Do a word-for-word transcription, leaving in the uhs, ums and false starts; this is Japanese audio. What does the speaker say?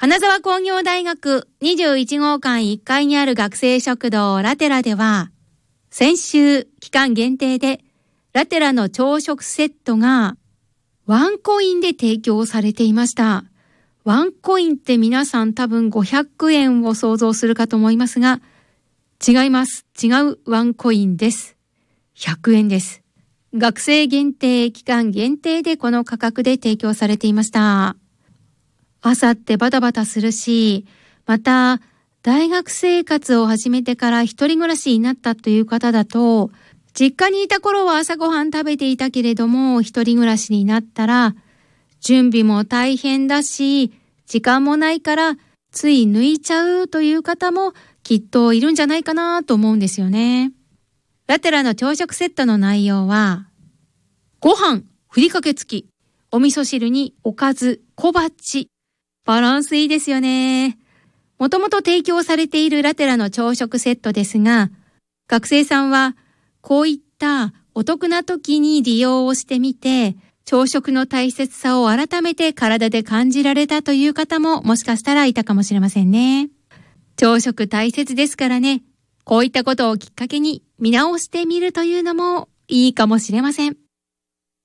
金沢工業大学にじゅういち号館いっかいにある学生食堂ラテラでは、先週期間限定でラテラの朝食セットがワンコインで提供されていました。ワンコインって皆さん多分ごひゃくえんを想像するかと思いますが、違います。違うワンコインです。ひゃくえんです。学生限定、期間限定でこの価格で提供されていました。朝ってバタバタするし、また大学生活を始めてから一人暮らしになったという方だと、実家にいた頃は朝ごはん食べていたけれども、一人暮らしになったら準備も大変だし、時間もないからつい抜いちゃうという方もきっといるんじゃないかなと思うんですよね。ラテラの朝食セットの内容は、ご飯ふりかけ付き、お味噌汁におかず小鉢、バランスいいですよね。もともと提供されているラテラの朝食セットですが、学生さんはこういったお得な時に利用をしてみて、朝食の大切さを改めて体で感じられたという方ももしかしたらいたかもしれませんね。朝食大切ですからね、こういったことをきっかけに見直してみるというのもいいかもしれません。